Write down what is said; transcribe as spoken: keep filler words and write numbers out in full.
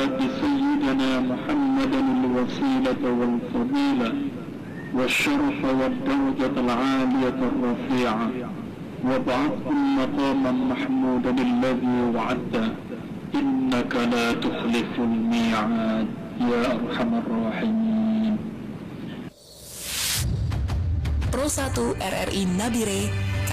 آت سيدنا محمدا الوسيلة والفضيلة والشرف والدرجة العالية الرفيعة وابعثه مقاما محمودا الذي وعدته إنك لا تخلف الميعاد يا أرحم الراحمين. Pro satu R R I Nabire